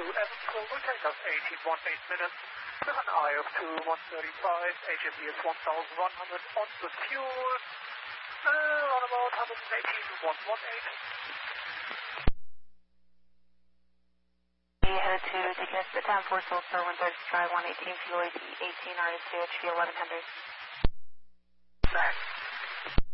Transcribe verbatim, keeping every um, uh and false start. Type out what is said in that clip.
Evans, will take us eighteen point one eight minutes with an I of two one thirty-five, H S E is one thousand one hundred on the fuel, uh, on about one eighteen point one eight. We headed to Dickens, the town for Sulphur, one thirty-five, one eighteen, fuel eighteen, R S two, H V eleven hundred. Thanks.